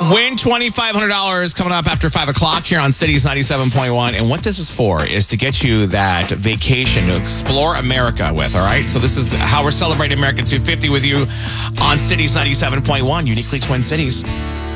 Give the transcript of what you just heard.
Win $2,500 coming up after 5 o'clock here on Cities 97.1. And what this is for is to get you that vacation to explore America with, all right? So this is how we're celebrating America 250 with you on Cities 97.1, uniquely Twin Cities.